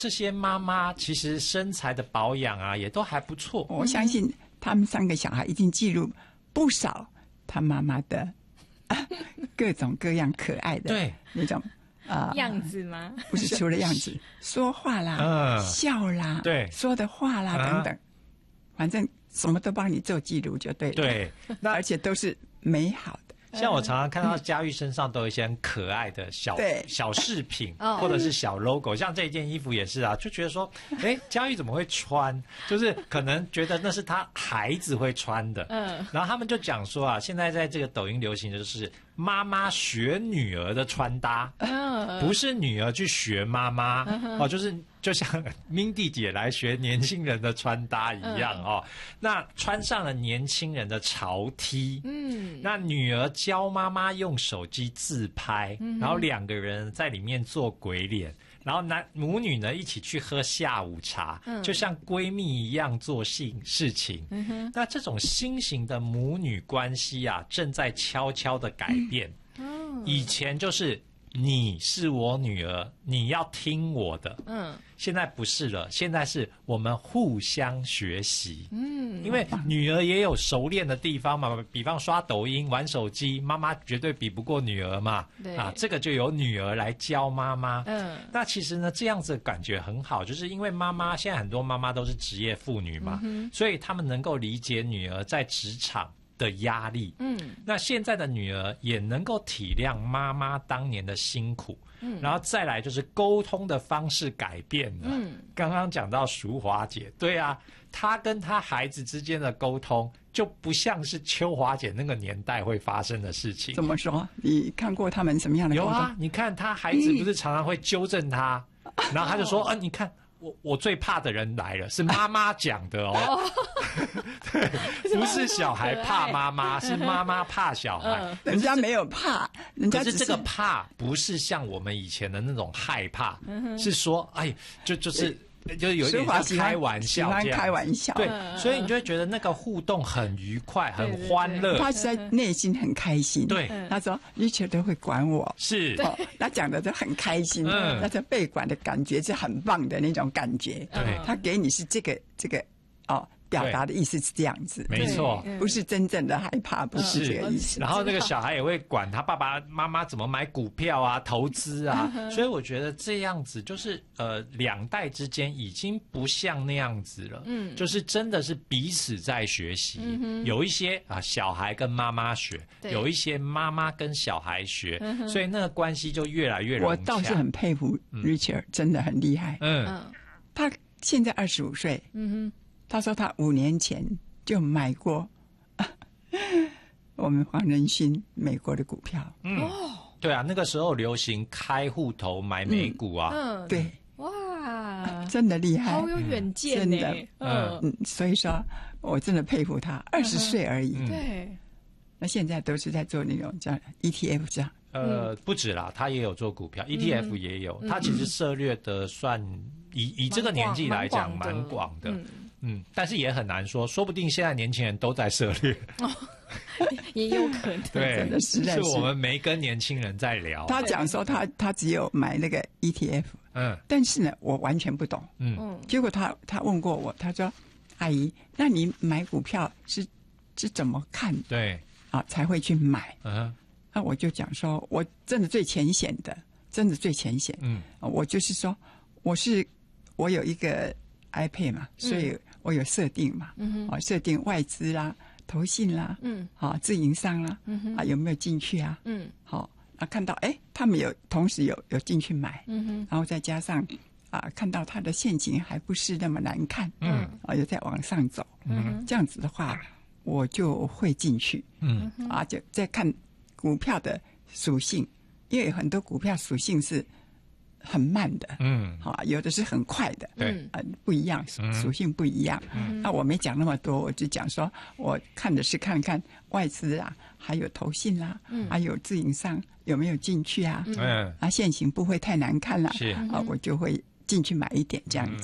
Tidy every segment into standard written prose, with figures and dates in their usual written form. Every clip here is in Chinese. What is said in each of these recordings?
这些妈妈其实身材的保养啊，也都还不错。 我相信他们3个小孩已经记录不少他妈妈的各种各样可爱的对那种样子吗？ 不是除了样子，说话啦，笑啦， 对， 说的话啦等等，反正什么都帮你做记录就对了。 对， 而且都是美好的。 像我常常看到佳玉身上都有一些很可爱的小饰品，或者是小 logo， 像这件衣服也是啊，就觉得说，佳玉怎么会穿？就是可能觉得那是他孩子会穿的。然后他们就讲说啊，现在在这个抖音流行的就是妈妈学女儿的穿搭，不是女儿去学妈妈哦，就像 Mindy 姐来学年轻人的穿搭一样哦。那穿上了年轻人的潮 T， 那女儿教妈妈用手机自拍，然后2个人在里面做鬼脸，然后母女呢一起去喝下午茶，就像闺蜜一样做事情。那这种新型的母女关系啊，正在悄悄的改变。以前就是你是我女儿，你要听我的。现在不是了，现在是我们互相学习。因为女儿也有熟练的地方嘛，比方刷抖音、玩手机，妈妈绝对比不过女儿嘛。这个就由女儿来教妈妈。那其实呢，这样子的感觉很好，就是因为现在很多妈妈都是职业妇女嘛，所以她们能够理解女儿在职场的压力。那现在的女儿也能够体谅妈妈当年的辛苦。然后再来就是沟通的方式改变了。刚刚讲到淑华姐，对啊，她跟她孩子之间的沟通就不像是秋华姐那个年代会发生的事情。 怎么说？你看过他们什么样的沟通？ 有啊，你看她孩子不是常常会纠正她，然后她就说：“你看。”我最怕的人来了，是妈妈讲的哦。对，不是小孩怕妈妈，是妈妈怕小孩。 人家没有怕，人家可是这个怕不是像我们以前的那种害怕，是说，就是有一点像开玩笑这样， 喜欢开玩笑。 对，所以你就会觉得那个互动很愉快，很欢乐。 他是在内心很开心。 对， 他说Richard都会管我， 是， 他讲的都很开心，那种被管的感觉是很棒的那种感觉。 对， 他给你是这个表达的意思是这样子， 没错， 不是真正的害怕，不是这个意思。 然后那个小孩也会管他爸爸妈妈怎么买股票啊、投资啊，所以我觉得这样子就是2代之间已经不像那样子了，就是真的是彼此在学习，有一些小孩跟妈妈学，有一些妈妈跟小孩学，所以那个关系就越来越融洽。 我倒是很佩服 Richard，真的很厉害。他现在25岁，他说他5年前就买过我们黄仁勋美国的股票。 对啊，那个时候流行开户头买美股啊。 对， 哇， 真的厉害， 好有远见呢。 所以说我真的佩服他，20岁而已。 对， 那现在都是在做那种叫 ETF 这样。 不止啦，他也有做股票，ETF 也有。他其实涉猎的算以这个年纪来讲蛮广的。但是也很难说不定现在年轻人都在涉猎。 也有可能。 对， 真的是我们没跟年轻人在聊。 他讲说他只有买那个 ETF，但是呢，我完全不懂。结果他问过我，他说：“阿姨，那你买股票是怎么看？对才会去买。”那我就讲说，我真的最浅显的，真的最浅显。我就是说，我有一个 iPad 嘛，所以我有设定嘛，设定外资啦、投信啦，自营商啦，有没有进去啊？看到他们同时有进去买，然后再加上看到它的现形还不是那么难看，有在往上走，这样子的话，我就会进去，就再看股票的属性，因为很多股票属性是很慢的，有的是很快的，不一样，属性不一样。那我没讲那么多，我就讲说，我看的是看看外资啊，还有投信啦，还有自营商有没有进去啊，现行不会太难看啦，我就会进去买一点这样子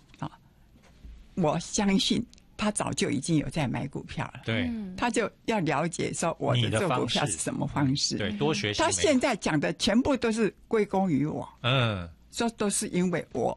我相信他早就已经有在买股票了，对，他就要了解说我的做股票是什么方式，对，多学习。他现在讲的全部都是归功于我，说都是因为我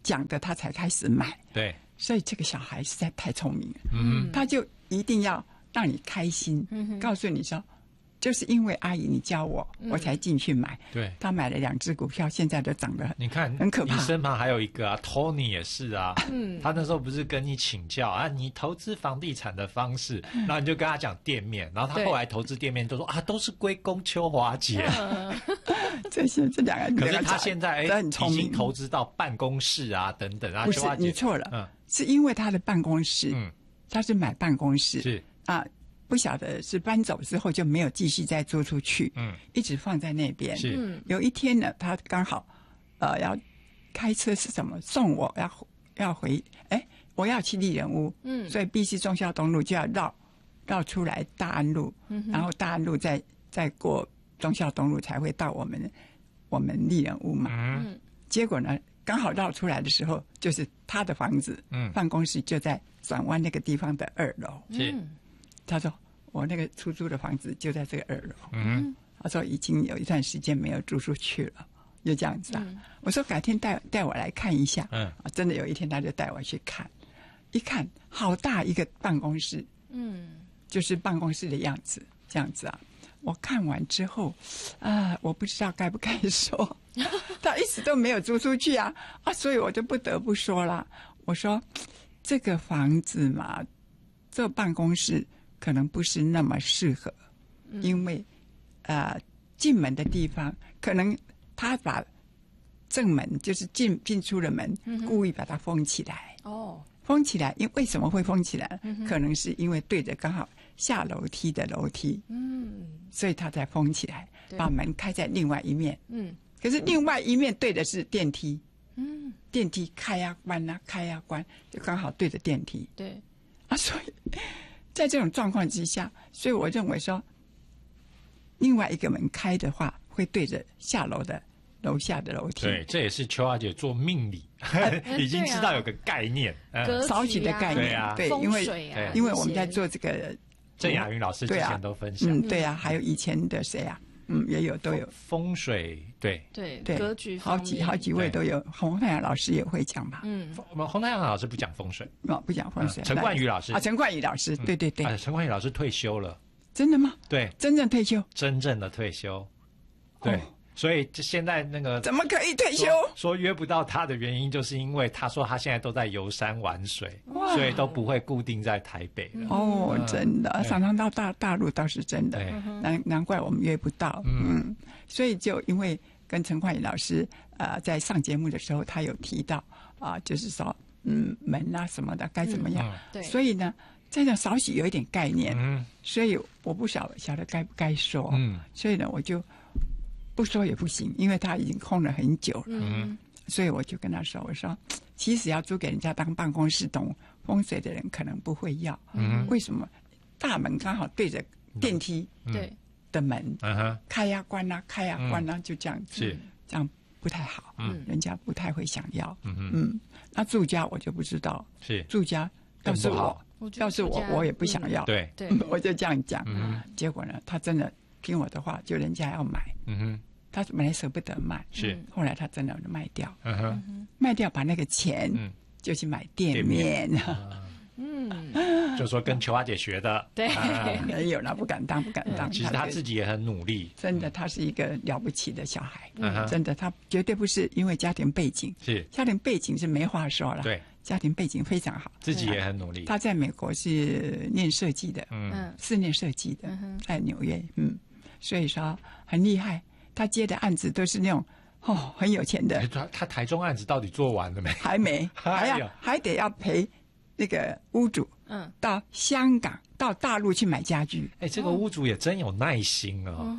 讲的他才开始买。 对， 所以这个小孩实在太聪明了，他就一定要让你开心，告诉你说，就是因为阿姨你教我，我才进去买。 对， 他买了2只股票，现在都涨得你看很可怕。 你身旁还有一个啊 ，Tony 也是啊，他那时候不是跟你请教啊，你投资房地产的方式，然后你就跟他讲店面，然后他后来投资店面都说啊，都是归功秋华姐。 这两个， 可是他现在已经投资到办公室啊等等啊。 不是你错了，是因为他的办公室，他是买办公室， 是啊。不晓得是搬走之后就没有继续再租出去，一直放在那边。 是， 有一天呢，他刚好，要开车是什么送我要回，我要去丽人屋，所以必须忠孝东路就要绕出来大安路，然后大安路再过忠孝东路才会到我们丽人屋嘛。结果呢，刚好绕出来的时候，就是他的房子，办公室就在转弯那个地方的2楼。 是。 他说：“我那个出租的房子就在这个2楼。”他说已经有一段时间没有租出去了，就这样子啊。我说改天带我来看一下。真的有一天他就带我去看，一看好大一个办公室，就是办公室的样子，这样子啊。我看完之后，我不知道该不该说，他一直都没有租出去啊，所以我就不得不说了。我说这个房子嘛，这办公室可能不是那么适合，因为进门的地方可能他把正门就是进出的门，故意把它封起来。封起来，为什么会封起来？可能是因为对着刚好下楼梯的楼梯，所以他才封起来，把门开在另外一面。可是另外一面对的是电梯，电梯开呀关啊，开呀关，就刚好对着电梯。 对所以在这种状况之下，所以我认为说，另外一个门开的话，会对着下楼的楼下的楼梯。 对，这也是秋华姐做命理已经知道有个概念， 少许的概念。对，因为我们在做这个， 郑雅云老师之前都分享。 对啊，还有以前的谁啊？也有都有风水，对格局好几位都有。洪太阳老师也会讲吧？ 洪太阳老师不讲风水， 不讲风水。 陈冠宇老师陈冠宇老师，对。 陈冠宇老师退休了， 真的吗？ 对， 真正退休， 真正的退休，对。所以现在那个怎么可以退休？ 说约不到他的原因，就是因为他说他现在都在游山玩水，所以都不会固定在台北了。 真的，常常到大陆倒是真的，难怪我们约不到。所以就因为跟陈冠宇老师在上节目的时候，他有提到就是说门啊什么的该怎么样。所以呢，在那少许有一点概念。所以我不晓得该不该说。所以呢，我就。不说也不行，因为他已经空了很久了。所以我就跟他说：“我说，其实要租给人家当办公室，懂风水的人可能不会要。为什么？大门刚好对着电梯的门，开呀关啊，开呀关啊，就这样子，这样不太好。人家不太会想要。那住家我就不知道，住家要是我也不想要。 对， 我就这样讲。结果呢，他真的。听我的话，就人家要买，他本来舍不得卖，后来他真的卖掉，卖掉把那个钱就去买店面， 就说跟秋华姐学的， 对， 没有啦，不敢当。 其实他自己也很努力， 真的，他是一个了不起的小孩，真的，他绝对不是因为家庭背景，家庭背景是没话说了， 对， 家庭背景非常好， 自己也很努力。 他在美国是念设计的，是念设计的，在纽约，所以说很厉害，他接的案子都是那种很有钱的。 他台中案子到底做完了没？ 还没，还得要陪那个屋主，到香港、到大陆去买家具。 这个屋主也真有耐心哦。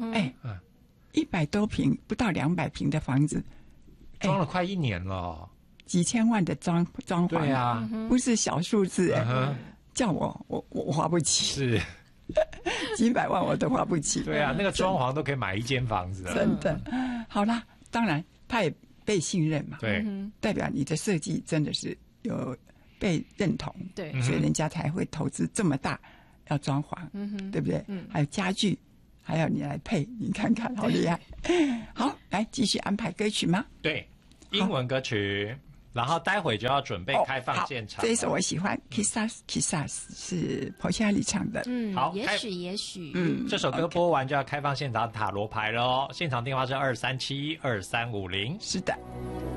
100多平，不到200平的房子， 装了快1年了， 几千万的装潢， 对啊， 不是小数字叫我花不起。 是。 几百万我都花不起。 对啊，那个装潢都可以买一间房子了。 真的。好啦，当然他也被信任嘛， 对， 代表你的设计真的是有被认同， 对， 所以人家才会投资这么大要装潢，对不对？还有家具，还要你来配，你看看好厉害。好，来继续安排歌曲吗？ 对，英文歌曲。 然后待会就要准备开放现场。 这一首我喜欢 ，Kisses 是彭夏丽唱的。 好， 也许， 这首歌播完就要开放现场塔罗牌了哦。现场电话是23712350。 是的。